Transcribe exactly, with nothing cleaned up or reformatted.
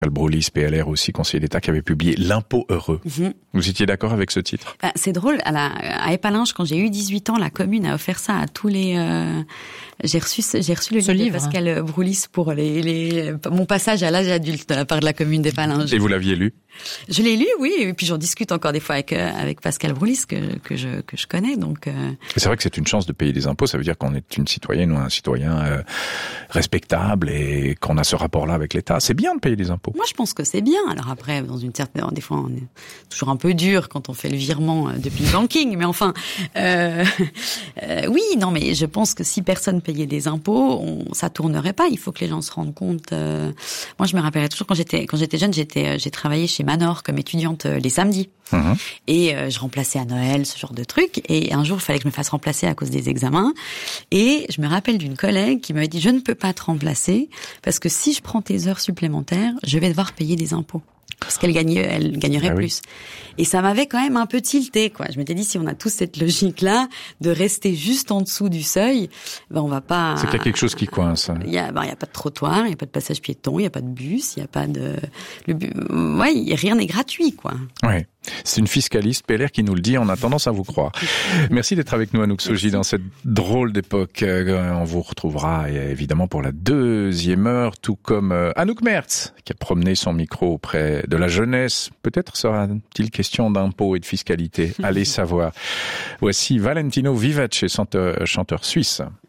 Broulis, P L R aussi, conseiller d'État, qui avait publié L'impôt heureux. Mm-hmm. Vous étiez d'accord avec ce titre? Bah, c'est drôle, à, la, à Épalinges, quand j'ai eu dix-huit ans, la commune a offert ça à tous les... Euh, j'ai reçu j'ai reçu le ce livre livre de Pascal Broulis pour les, les, mon passage à l'âge adulte de la part de la commune d'Épalinges. Et vous l'aviez lu? Je l'ai lu, oui, et puis j'en discute encore des fois avec euh, avec Pascal Broulis que que je que je connais, donc. Euh... C'est vrai que c'est une chance de payer des impôts. Ça veut dire qu'on est une citoyenne ou un citoyen euh, respectable et qu'on a ce rapport-là avec l'État. C'est bien de payer des impôts. Moi, je pense que c'est bien. Alors après, dans une certaine, des fois, on est toujours un peu dur quand on fait le virement euh, depuis le banking, mais enfin, euh, euh, oui, non, mais je pense que si personne payait des impôts, on, ça tournerait pas. Il faut que les gens se rendent compte. Euh... Moi, je me rappellerai toujours quand j'étais quand j'étais jeune, j'étais j'ai travaillé chez Manor comme étudiante les samedis. Mmh. Et euh, je remplaçais à Noël, ce genre de trucs. Et un jour, il fallait que je me fasse remplacer à cause des examens. Et je me rappelle d'une collègue qui m'avait dit « Je ne peux pas te remplacer parce que si je prends tes heures supplémentaires, je vais devoir payer des impôts. » Parce qu'elle gagnait, elle gagnerait ah plus. Oui. Et ça m'avait quand même un peu tilté, quoi. Je m'étais dit, si on a tous cette logique-là, de rester juste en dessous du seuil, ben on va pas... C'est qu'il y a quelque chose qui coince. Il y a, ben, il y a pas de trottoir, il y a pas de passage piéton, il y a pas de bus, il y a pas de... Le bu... Ouais, rien n'est gratuit, quoi. Ouais. C'est une fiscaliste P L R qui nous le dit, on a tendance à vous croire. Merci d'être avec nous, Anouk Soji, dans cette drôle d'époque. On vous retrouvera évidemment pour la deuxième heure, tout comme Anouk Merz, qui a promené son micro auprès de la jeunesse. Peut-être sera-t-il question d'impôts et de fiscalité. Allez savoir. Voici Valentino Vivace, chanteur, chanteur suisse.